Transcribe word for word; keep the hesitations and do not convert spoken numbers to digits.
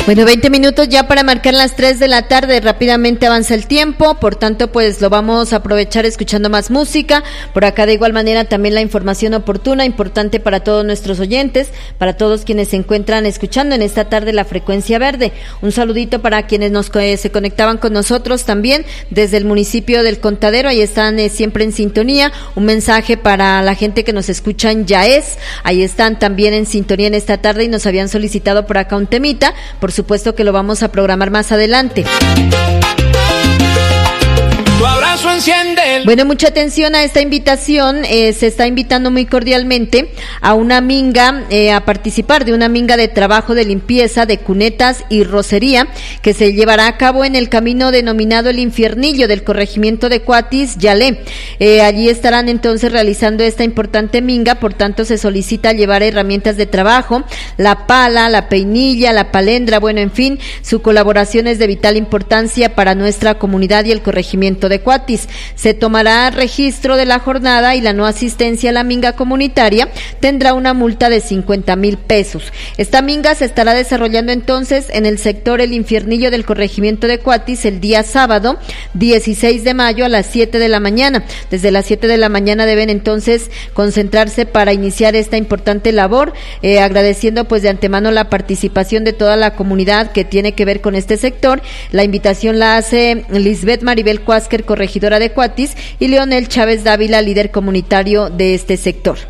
Bueno, veinte minutos ya para marcar las tres de la tarde, rápidamente avanza el tiempo, por tanto pues lo vamos a aprovechar escuchando más música. Por acá de igual manera también la información oportuna, importante para todos nuestros oyentes, para todos quienes se encuentran escuchando en esta tarde la Frecuencia Verde. Un saludito para quienes nos eh, se conectaban con nosotros también desde el municipio del Contadero, ahí están eh, siempre en sintonía. Un mensaje para la gente que nos escucha en Yaez, ahí están también en sintonía en esta tarde y nos habían solicitado por acá un temita, por supuesto que lo vamos a programar más adelante. Tu abrazo enciende el... Bueno, mucha atención a esta invitación, eh, se está invitando muy cordialmente a una minga, eh, a participar de una minga de trabajo de limpieza de cunetas y rocería que se llevará a cabo en el camino denominado El Infiernillo del corregimiento de Cuatis, Yalé. Eh, allí estarán entonces realizando esta importante minga, por tanto se solicita llevar herramientas de trabajo, la pala, la peinilla, la palendra, bueno, en fin, su colaboración es de vital importancia para nuestra comunidad y el corregimiento de Cuatis. Se tomará registro de la jornada y la no asistencia a la minga comunitaria tendrá una multa de cincuenta mil pesos. Esta minga se estará desarrollando entonces en el sector El Infiernillo del corregimiento de Cuatis el día sábado dieciséis de mayo a las siete de la mañana. Desde las siete de la mañana deben entonces concentrarse para iniciar esta importante labor, eh, agradeciendo pues de antemano la participación de toda la comunidad que tiene que ver con este sector. La invitación la hace Lisbeth Maribel Cuásquer, corregidora de Cuatis, y Leonel Chávez Dávila, líder comunitario de este sector.